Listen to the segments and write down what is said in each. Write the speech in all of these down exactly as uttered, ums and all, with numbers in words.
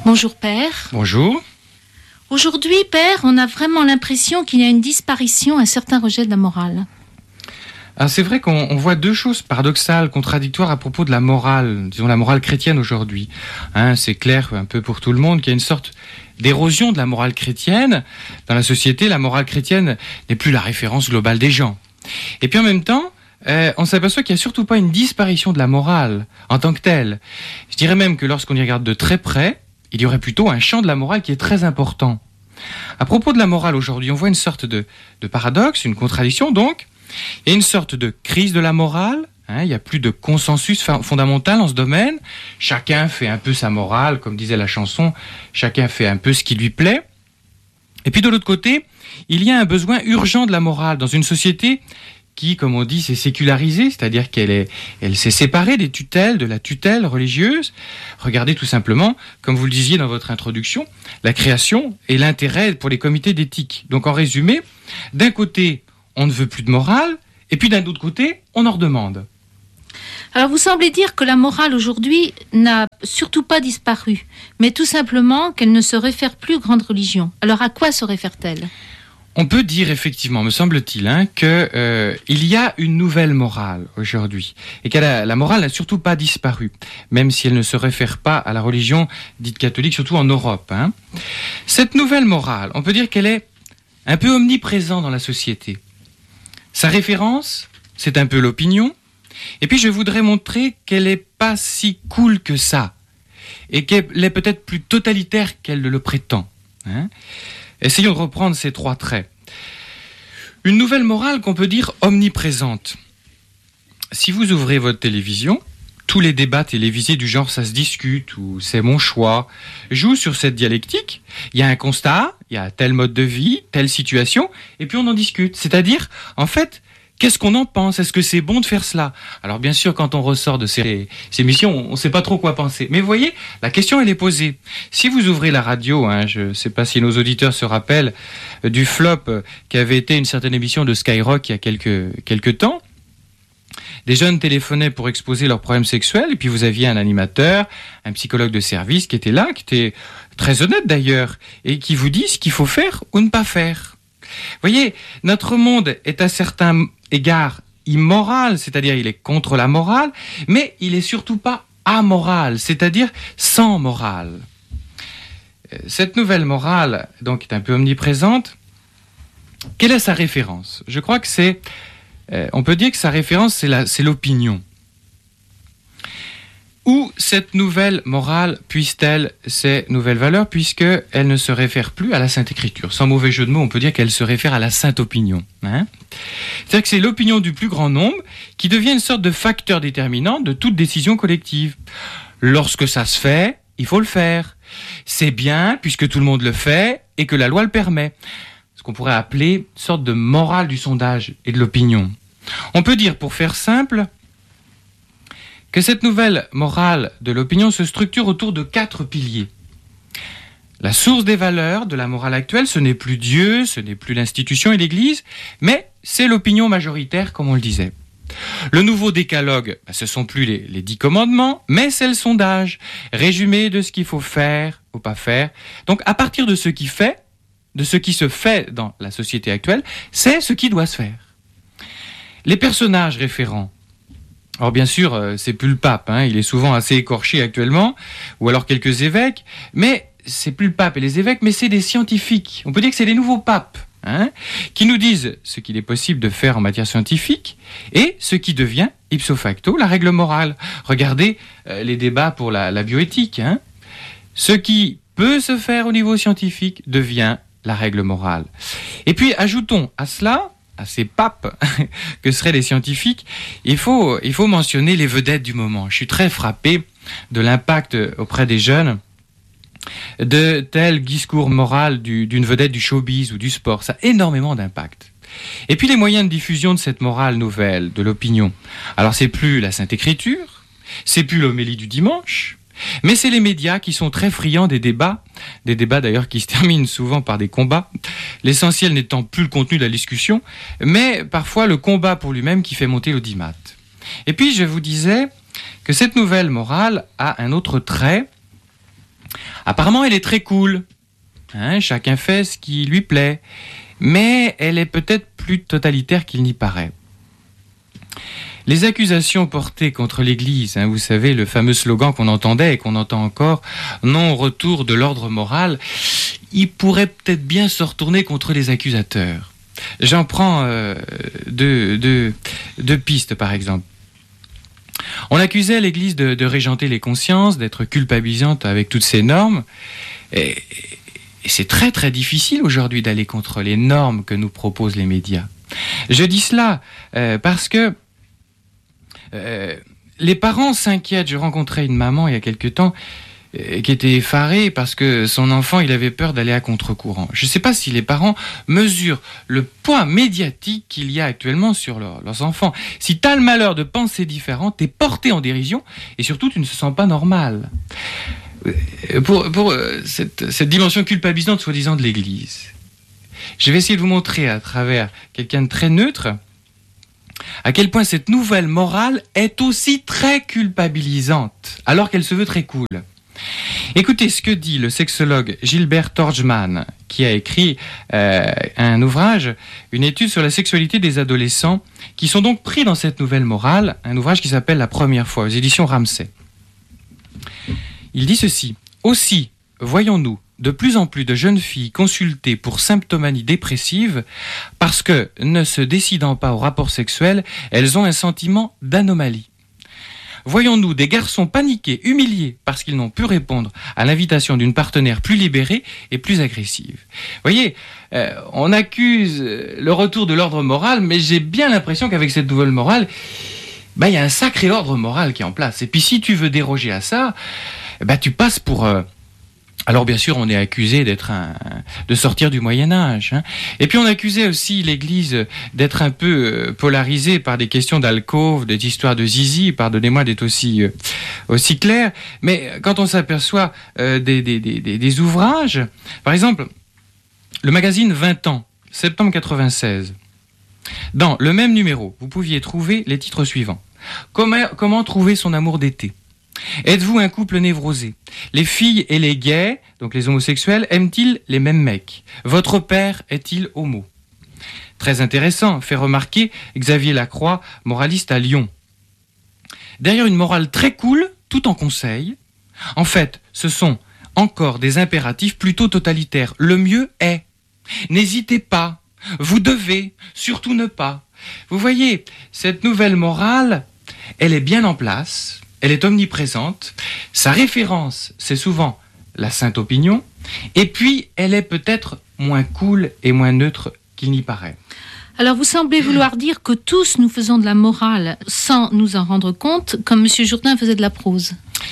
Bonjour Père. Bonjour. Aujourd'hui, Père, on a vraiment l'impression qu'il y a une disparition, un certain rejet de la morale. Ah, c'est vrai qu'on on voit deux choses paradoxales, contradictoires à propos de la morale, disons la morale chrétienne aujourd'hui. Hein, c'est clair un peu pour tout le monde qu'il y a une sorte d'érosion de la morale chrétienne. Dans la société, la morale chrétienne n'est plus la référence globale des gens. Et puis en même temps, euh, on s'aperçoit qu'il n'y a surtout pas une disparition de la morale en tant que telle. Je dirais même que lorsqu'on y regarde de très près, il y aurait plutôt un champ de la morale qui est très important. À propos de la morale aujourd'hui, on voit une sorte de, de paradoxe, une contradiction donc. Il y a une sorte de crise de la morale. Hein, il n'y a plus de consensus fondamental en ce domaine. Chacun fait un peu sa morale, comme disait la chanson. Chacun fait un peu ce qui lui plaît. Et puis de l'autre côté, il y a un besoin urgent de la morale dans une société qui, comme on dit, s'est sécularisée, c'est-à-dire qu'elle est, elle s'est séparée des tutelles, de la tutelle religieuse. Regardez tout simplement, comme vous le disiez dans votre introduction, la création et l'intérêt pour les comités d'éthique. Donc en résumé, d'un côté, on ne veut plus de morale, et puis d'un autre côté, on en redemande. Alors vous semblez dire que la morale aujourd'hui n'a surtout pas disparu, mais tout simplement qu'elle ne se réfère plus aux grandes religions. Alors à quoi se réfère-t-elle ? On peut dire effectivement, me semble-t-il, hein, que euh, il y a une nouvelle morale aujourd'hui, et que la, la morale n'a surtout pas disparu, même si elle ne se réfère pas à la religion dite catholique, surtout en Europe. Hein. Cette nouvelle morale, on peut dire qu'elle est un peu omniprésente dans la société. Sa référence, c'est un peu l'opinion, et puis je voudrais montrer qu'elle n'est pas si cool que ça, et qu'elle est peut-être plus totalitaire qu'elle le prétend. Hein. Essayons de reprendre ces trois traits. Une nouvelle morale qu'on peut dire omniprésente. Si vous ouvrez votre télévision, tous les débats télévisés du genre « ça se discute » ou « c'est mon choix » jouent sur cette dialectique. Il y a un constat, il y a tel mode de vie, telle situation, et puis on en discute. C'est-à-dire, en fait, qu'est-ce qu'on en pense ? Est-ce que c'est bon de faire cela ? Alors bien sûr, quand on ressort de ces, ces émissions, on ne sait pas trop quoi penser. Mais vous voyez, la question, elle est posée. Si vous ouvrez la radio, hein, je ne sais pas si nos auditeurs se rappellent euh, du flop euh, qui avait été une certaine émission de Skyrock il y a quelques, quelques temps. Des jeunes téléphonaient pour exposer leurs problèmes sexuels, et puis vous aviez un animateur, un psychologue de service qui était là, qui était très honnête d'ailleurs, et qui vous dit ce qu'il faut faire ou ne pas faire. Vous voyez, notre monde est à certains égards immoral, c'est-à-dire il est contre la morale, mais il est surtout pas amoral, c'est-à-dire sans morale. Cette nouvelle morale, donc, est un peu omniprésente. Quelle est sa référence ? Je crois que c'est, euh, on peut dire que sa référence, c'est, la, c'est l'opinion. Où cette nouvelle morale puise-t-elle ses nouvelles valeurs, puisqu'elle ne se réfère plus à la Sainte Écriture. Sans mauvais jeu de mots, on peut dire qu'elle se réfère à la Sainte Opinion. Hein ? C'est-à-dire que c'est l'opinion du plus grand nombre qui devient une sorte de facteur déterminant de toute décision collective. Lorsque ça se fait, il faut le faire. C'est bien, puisque tout le monde le fait et que la loi le permet. Ce qu'on pourrait appeler une sorte de morale du sondage et de l'opinion. On peut dire, pour faire simple, que cette nouvelle morale de l'opinion se structure autour de quatre piliers. La source des valeurs de la morale actuelle, ce n'est plus Dieu, ce n'est plus l'institution et l'Église, mais c'est l'opinion majoritaire, comme on le disait. Le nouveau décalogue, ce ne sont plus les, les dix commandements, mais c'est le sondage, résumé de ce qu'il faut faire ou pas faire. Donc à partir de ce qui fait, de ce qui se fait dans la société actuelle, c'est ce qui doit se faire. Les personnages référents. Alors bien sûr, euh, c'est plus le pape, hein, il est souvent assez écorché actuellement, ou alors quelques évêques, mais c'est plus le pape et les évêques, mais c'est des scientifiques. On peut dire que c'est des nouveaux papes, hein, qui nous disent ce qu'il est possible de faire en matière scientifique et ce qui devient ipso facto la règle morale. Regardez euh, les débats pour la, la bioéthique. Hein. Ce qui peut se faire au niveau scientifique devient la règle morale. Et puis ajoutons à cela, à ces papes que seraient les scientifiques, il faut, il faut mentionner les vedettes du moment. Je suis très frappé de l'impact auprès des jeunes de tel discours moral du, d'une vedette du showbiz ou du sport. Ça a énormément d'impact. Et puis les moyens de diffusion de cette morale nouvelle, de l'opinion. Alors c'est plus la Sainte Écriture, c'est plus l'homélie du dimanche, mais c'est les médias qui sont très friands des débats, des débats d'ailleurs qui se terminent souvent par des combats, l'essentiel n'étant plus le contenu de la discussion, mais parfois le combat pour lui-même qui fait monter l'audimat. Et puis je vous disais que cette nouvelle morale a un autre trait, Apparemment, elle est très cool. Hein, chacun fait ce qui lui plaît. Mais elle est peut-être plus totalitaire qu'il n'y paraît. Les accusations portées contre l'Église, hein, vous savez, le fameux slogan qu'on entendait et qu'on entend encore, non au retour de l'ordre moral, il pourrait peut-être bien se retourner contre les accusateurs. J'en prends euh, deux, deux, deux pistes, par exemple. On accusait l'Église de, de régenter les consciences, d'être culpabilisante avec toutes ces normes. Et, et c'est très très difficile aujourd'hui d'aller contre les normes que nous proposent les médias. Je dis cela euh, parce que Euh, les parents s'inquiètent. Je rencontrais une maman il y a quelque temps euh, qui était effarée parce que son enfant, il avait peur d'aller à contre-courant. Je ne sais pas si les parents mesurent le poids médiatique qu'il y a actuellement sur leur, leurs enfants. Si tu as le malheur de penser différent, tu es porté en dérision et surtout tu ne te sens pas normal. Euh, pour pour euh, cette, cette dimension culpabilisante soi-disant de l'Église, je vais essayer de vous montrer à travers quelqu'un de très neutre à quel point cette nouvelle morale est aussi très culpabilisante, alors qu'elle se veut très cool. Écoutez ce que dit le sexologue Gilbert Torgman, qui a écrit euh, un ouvrage, une étude sur la sexualité des adolescents, qui sont donc pris dans cette nouvelle morale, un ouvrage qui s'appelle La Première fois, aux éditions Ramsay. Il dit ceci: « Aussi, voyons-nous de plus en plus de jeunes filles consultées pour symptomanie dépressive parce que, ne se décidant pas au rapport sexuel, elles ont un sentiment d'anomalie. Voyons-nous des garçons paniqués, humiliés parce qu'ils n'ont pu répondre à l'invitation d'une partenaire plus libérée et plus agressive. » Vous voyez, euh, on accuse le retour de l'ordre moral, mais j'ai bien l'impression qu'avec cette nouvelle morale, ben, y a un sacré ordre moral qui est en place. Et puis si tu veux déroger à ça, ben, tu passes pour... Euh, Alors bien sûr, on est accusé d'être un, de sortir du Moyen-Âge. Hein. Et puis on accusait aussi l'Église d'être un peu polarisée par des questions d'alcôve, des histoires de zizi, pardonnez-moi d'être aussi, euh, aussi clair. Mais quand on s'aperçoit euh, des, des, des, des ouvrages, par exemple, le magazine vingt ans, septembre quatre-vingt-seize, dans le même numéro, vous pouviez trouver les titres suivants. Comment, comment trouver son amour d'été ? Êtes-vous un couple névrosé ? Les filles et les gays, donc les homosexuels, aiment-ils les mêmes mecs ? Votre père est-il homo ? Très intéressant, fait remarquer Xavier Lacroix, moraliste à Lyon. Derrière une morale très cool, tout en conseil, en fait, ce sont encore des impératifs plutôt totalitaires. Le mieux est, n'hésitez pas, vous devez, surtout ne pas. Vous voyez, cette nouvelle morale, elle est bien en place. Elle est omniprésente. Sa référence, c'est souvent la sainte opinion. Et puis, elle est peut-être moins cool et moins neutre qu'il n'y paraît. Alors, vous semblez vouloir dire que tous nous faisons de la morale sans nous en rendre compte, comme M. Jourdain faisait de la prose.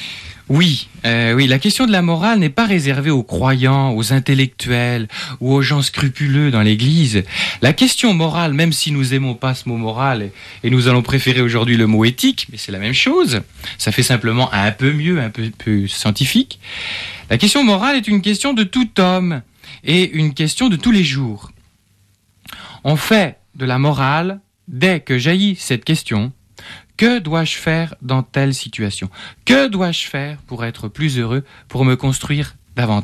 Oui, euh, oui, la question de la morale n'est pas réservée aux croyants, aux intellectuels ou aux gens scrupuleux dans l'Église. La question morale, même si nous aimons pas ce mot moral et, et nous allons préférer aujourd'hui le mot éthique, mais c'est la même chose, ça fait simplement un peu mieux, un peu, peu scientifique. La question morale est une question de tout homme et une question de tous les jours. On fait de la morale dès que jaillit cette question. Que dois-je faire dans telle situation ? Que dois-je faire pour être plus heureux, pour me construire davantage ?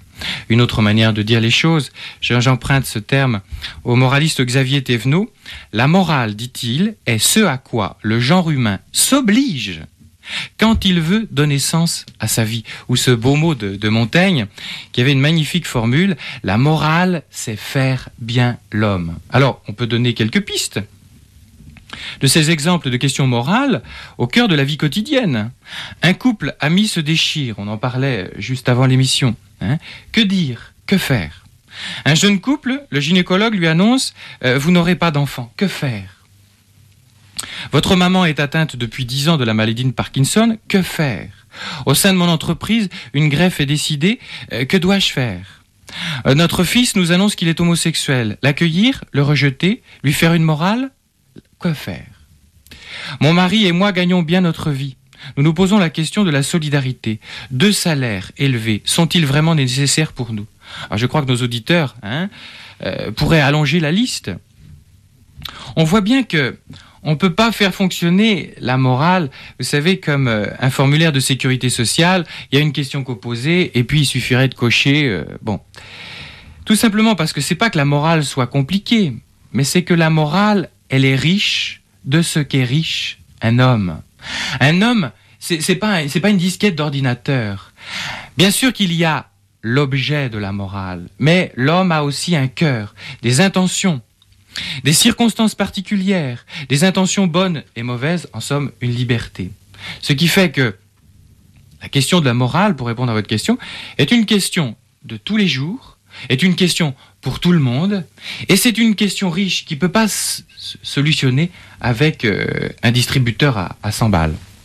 Une autre manière de dire les choses, j'emprunte ce terme au moraliste Xavier Thévenot. La morale, dit-il, est ce à quoi le genre humain s'oblige quand il veut donner sens à sa vie. Ou ce beau mot de, de Montaigne, qui avait une magnifique formule, la morale, c'est faire bien l'homme. Alors, on peut donner quelques pistes de ces exemples de questions morales au cœur de la vie quotidienne. Un couple ami se déchire, on en parlait juste avant l'émission. Hein. Que dire ? Que faire ? Un jeune couple, le gynécologue lui annonce euh, « Vous n'aurez pas d'enfant. » Que faire ? Votre maman est atteinte depuis dix ans de la maladie de Parkinson. Que faire ? Au sein de mon entreprise, une greffe est décidée. Euh, que dois-je faire ? euh, Notre fils nous annonce qu'il est homosexuel. L'accueillir ? Le rejeter ? Lui faire une morale ? Que faire ? Mon mari et moi gagnons bien notre vie. Nous nous posons la question de la solidarité. Deux salaires élevés sont-ils vraiment nécessaires pour nous ? Alors je crois que nos auditeurs hein, euh, pourraient allonger la liste. On voit bien que on ne peut pas faire fonctionner la morale, vous savez, comme euh, un formulaire de sécurité sociale. Il y a une question qu'à poser et puis il suffirait de cocher. Euh, bon, tout simplement parce que c'est pas que la morale soit compliquée, mais c'est que la morale, elle est riche de ce qu'est riche un homme. Un homme, c'est, c'est pas, un, c'est pas une disquette d'ordinateur. Bien sûr qu'il y a l'objet de la morale, mais l'homme a aussi un cœur, des intentions, des circonstances particulières, des intentions bonnes et mauvaises, en somme, une liberté. Ce qui fait que la question de la morale, pour répondre à votre question, est une question de tous les jours, est une question pour tout le monde, et c'est une question riche qui ne peut pas s- solutionner avec euh, un distributeur à, à cent balles.